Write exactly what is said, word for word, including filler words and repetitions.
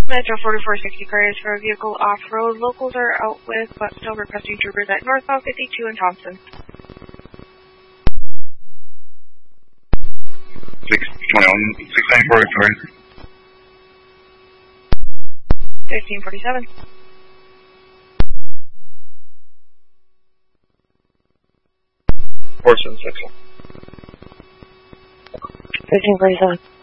Metro forty-four sixty cars for a vehicle off-road. Locals are out with, but still requesting troopers at northbound fifty-two and Thompson. six twenty-one, six ninety-four, sorry. fifteen forty-seven. four seven six. fifteen forty-seven.